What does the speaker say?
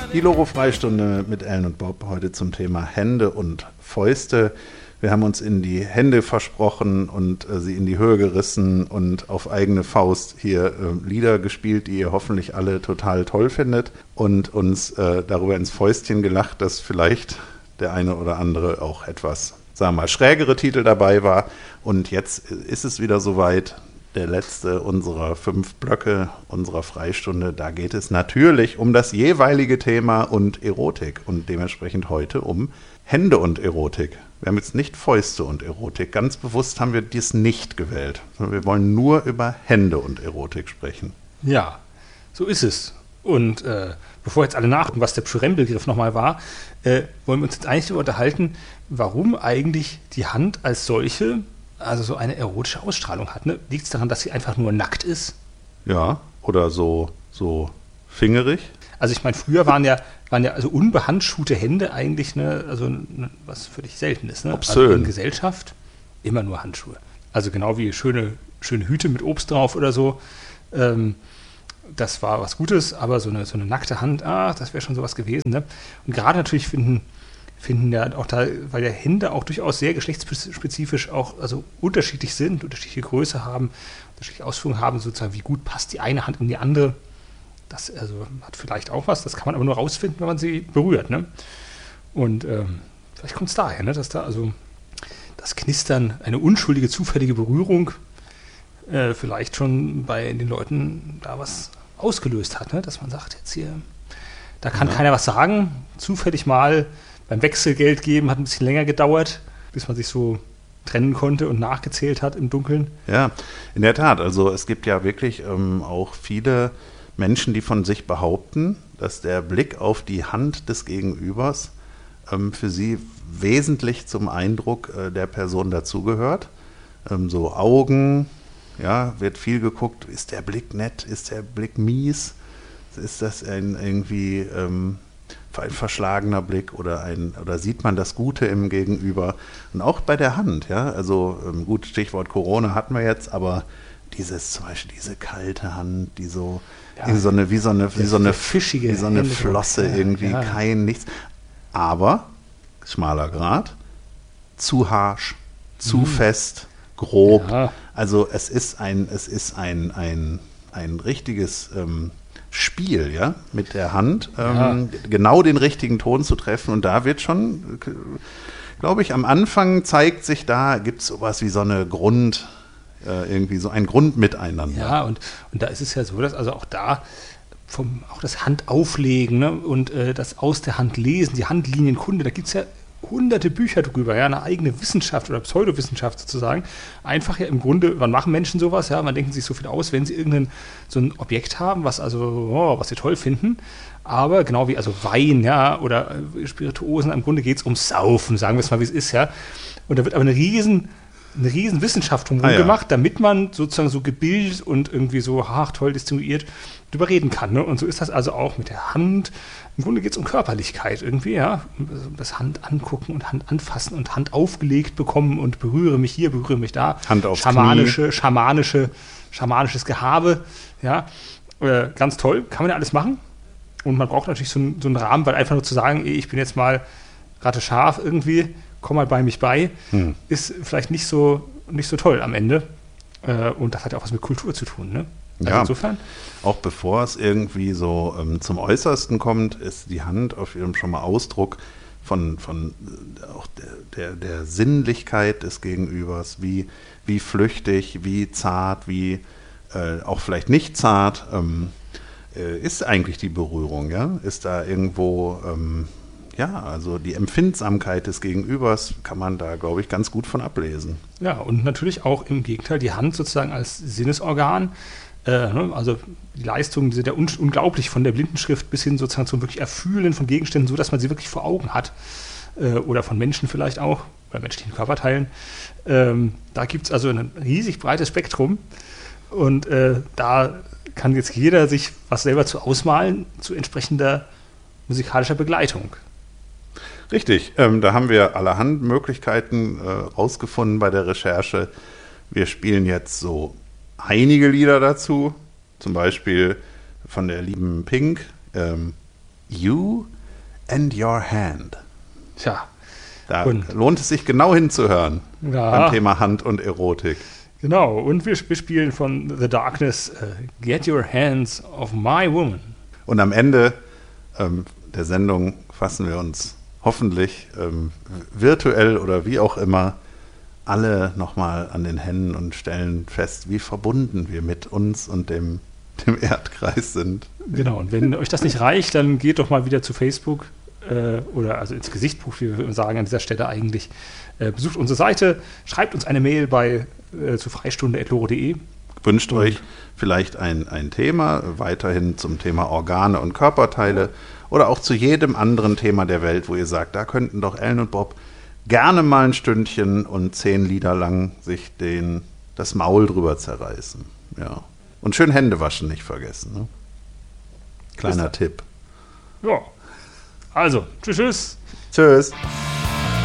Die Loro-Freistunde mit Ellen und Bob heute zum Thema Hände und Fäuste. Wir haben uns in die Hände versprochen und sie in die Höhe gerissen und auf eigene Faust hier Lieder gespielt, die ihr hoffentlich alle total toll findet und uns darüber ins Fäustchen gelacht, dass vielleicht der eine oder andere auch etwas, sagen wir mal, schrägere Titel dabei war. Und jetzt ist es wieder soweit. Der letzte unserer 5 Blöcke unserer Freistunde. Da geht es natürlich um das jeweilige Thema und Erotik und dementsprechend heute um Hände und Erotik. Wir haben jetzt nicht Fäuste und Erotik. Ganz bewusst haben wir dies nicht gewählt. Wir wollen nur über Hände und Erotik sprechen. Ja, so ist es. Und bevor jetzt alle nachgucken, was der Pschyrembelgriff nochmal war, wollen wir uns jetzt eigentlich darüber unterhalten, warum eigentlich die Hand als solche also so eine erotische Ausstrahlung hat. Ne? Liegt es daran, dass sie einfach nur nackt ist? Ja, oder so fingerig. Also ich meine, früher waren ja also unbehandschuhte Hände eigentlich was völlig Seltenes. Ne? Obszön. Also in Gesellschaft immer nur Handschuhe. Also genau wie schöne Hüte mit Obst drauf oder so. Das war was Gutes, aber so eine nackte Hand, das wäre schon sowas gewesen. Ne? Und gerade natürlich finden ja auch da, weil ja Hände auch durchaus sehr geschlechtsspezifisch auch also unterschiedlich sind, unterschiedliche Größe haben, unterschiedliche Ausführungen haben, sozusagen wie gut passt die eine Hand in die andere. Das also hat vielleicht auch was, das kann man aber nur rausfinden, wenn man sie berührt. Ne? Und vielleicht kommt es daher, ne? Dass da also das Knistern, eine unschuldige, zufällige Berührung vielleicht schon bei den Leuten da was ausgelöst hat, ne? Dass man sagt, jetzt hier, da kann keiner was sagen, zufällig mal beim Wechselgeld geben, hat ein bisschen länger gedauert, bis man sich so trennen konnte und nachgezählt hat im Dunkeln. Ja, in der Tat. Also es gibt ja wirklich auch viele Menschen, die von sich behaupten, dass der Blick auf die Hand des Gegenübers für sie wesentlich zum Eindruck der Person dazugehört. So Augen, ja, wird viel geguckt, ist der Blick nett, ist der Blick mies, ist das irgendwie ein verschlagener Blick oder sieht man das Gute im Gegenüber? Und auch bei der Hand, ja, also gut, Stichwort Corona hatten wir jetzt, aber zum Beispiel diese kalte Hand, die so, ja, wie so eine fischige, wie so eine Flosse, irgendwie kein nichts. Aber schmaler Grat, zu harsch, zu fest, grob. Ja. Also es ist ein richtiges Spiel, ja, mit der Hand, genau den richtigen Ton zu treffen. Und da wird schon, glaube ich, am Anfang gibt es sowas wie so eine irgendwie so ein Grundmiteinander. Ja, und da ist es ja so, dass also auch da auch das Handauflegen, ne, und das aus der Hand lesen, die Handlinienkunde, da gibt es ja hunderte Bücher drüber, ja, eine eigene Wissenschaft oder Pseudowissenschaft sozusagen. Einfach ja im Grunde, wann machen Menschen sowas? Ja, man denken sich so viel aus, wenn sie so ein Objekt haben, was sie toll finden. Aber genau wie also Wein, ja, oder Spirituosen, im Grunde geht es ums Saufen, sagen wir es mal, wie es ist, ja. Und da wird aber eine riesen Wissenschaft drumherum gemacht, damit man sozusagen so gebildet und irgendwie so toll distinguiert drüber reden kann. Ne? Und so ist das also auch mit der Hand. Im Grunde geht es um Körperlichkeit irgendwie, ja. Das Hand angucken und Hand anfassen und Hand aufgelegt bekommen und berühre mich hier, berühre mich da. Hand aufs schamanisches Gehabe, ja. Ganz toll, kann man ja alles machen. Und man braucht natürlich so einen Rahmen, weil einfach nur zu sagen, ich bin jetzt mal Ratte scharf irgendwie, komm mal bei mich bei, ist vielleicht nicht so toll am Ende. Und das hat ja auch was mit Kultur zu tun, ne? Also ja, insofern. Auch bevor es irgendwie so zum Äußersten kommt, ist die Hand auf jeden Fall schon mal Ausdruck von auch der Sinnlichkeit des Gegenübers, wie flüchtig, wie zart, wie auch vielleicht nicht zart ist eigentlich die Berührung, ja? Ist da irgendwo, also die Empfindsamkeit des Gegenübers kann man da, glaube ich, ganz gut von ablesen. Ja, und natürlich auch im Gegenteil die Hand sozusagen als Sinnesorgan. Also die Leistungen sind ja unglaublich, von der Blindenschrift bis hin sozusagen zum wirklich Erfühlen von Gegenständen, so dass man sie wirklich vor Augen hat. Oder von Menschen vielleicht auch, oder menschlichen Körperteilen. Da gibt es also ein riesig breites Spektrum. Und da kann jetzt jeder sich was selber zu ausmalen, zu entsprechender musikalischer Begleitung. Richtig, da haben wir allerhand Möglichkeiten rausgefunden bei der Recherche. Wir spielen jetzt so einige Lieder dazu, zum Beispiel von der lieben Pink, You and Your Hand. Tja. Da lohnt es sich genau hinzuhören beim Thema Hand und Erotik. Genau, und wir spielen von The Darkness Get Your Hands Off My Woman. Und am Ende der Sendung fassen wir uns hoffentlich virtuell oder wie auch immer alle nochmal an den Händen und stellen fest, wie verbunden wir mit uns und dem Erdkreis sind. Genau, und wenn euch das nicht reicht, dann geht doch mal wieder zu Facebook oder also ins Gesichtbuch, wie wir sagen an dieser Stelle eigentlich. Besucht unsere Seite, schreibt uns eine Mail zu freistunde@loro.de. Wünscht euch vielleicht ein Thema, weiterhin zum Thema Organe und Körperteile oder auch zu jedem anderen Thema der Welt, wo ihr sagt, da könnten doch Ellen und Bob gerne mal ein Stündchen und 10 Lieder lang sich das Maul drüber zerreißen. Ja. Und schön Hände waschen nicht vergessen. Ne? Kleiner Tipp. Ja. Also, tschüss. Tschüss.